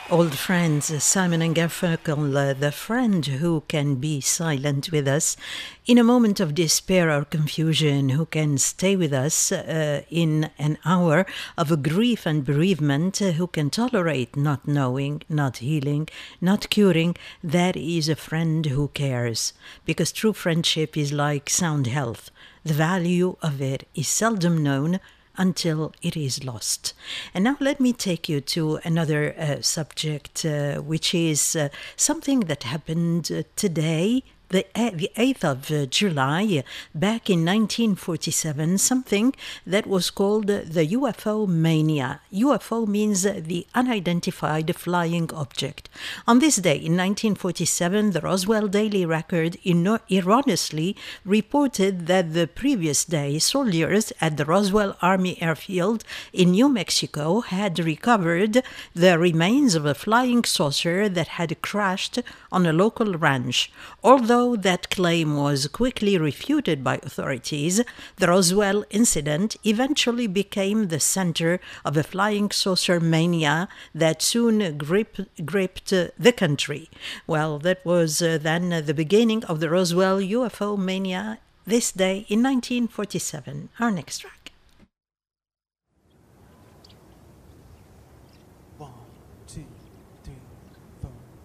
Old friends, Simon and Garfunkel, the friend who can be silent with us in a moment of despair or confusion, who can stay with us in an hour of grief and bereavement, who can tolerate not knowing, not healing, not curing. That is a friend who cares, because true friendship is like sound health. The value of it is seldom known until it is lost. And now let me take you to another subject, which is something that happened today. The 8th of July, back in 1947, something that was called the UFO mania. UFO means the unidentified flying object. On this day, in 1947, the Roswell Daily Record erroneously reported that the previous day, soldiers at the Roswell Army Airfield in New Mexico had recovered the remains of a flying saucer that had crashed on a local ranch. Although that claim was quickly refuted by authorities, the Roswell incident eventually became the center of a flying saucer mania that soon gripped the country. Well, that was then the beginning of the Roswell UFO mania this day in 1947. Our next track.